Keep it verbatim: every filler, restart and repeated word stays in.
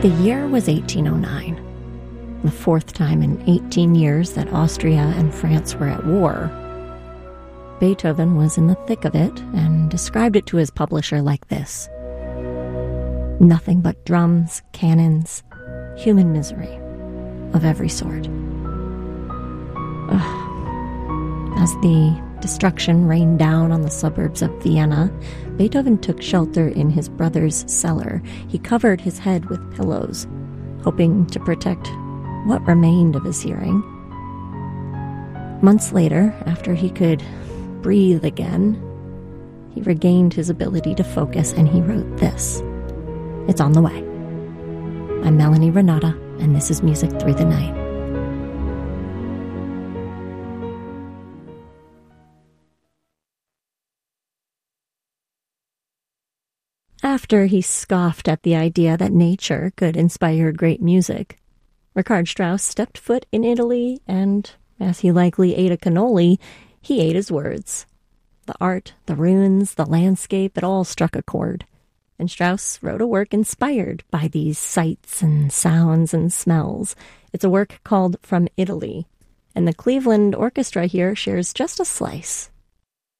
The year was eighteen oh nine, the fourth time in eighteen years that Austria and France were at war. Beethoven was in the thick of it and described it to his publisher like this: nothing but drums, cannons, human misery of every sort. Ugh. As the destruction rained down on the suburbs of Vienna, Beethoven took shelter in his brother's cellar. He covered his head with pillows, hoping to protect what remained of his hearing. Months later, after he could breathe again, he regained his ability to focus, and he wrote this. It's on the way. I'm Melanie Renata, and this is Music Through the Night. After he scoffed at the idea that nature could inspire great music, Richard Strauss stepped foot in Italy, and as he likely ate a cannoli, he ate his words. The art, the runes, the landscape, it all struck a chord. And Strauss wrote a work inspired by these sights and sounds and smells. It's a work called From Italy, and the Cleveland Orchestra here shares just a slice.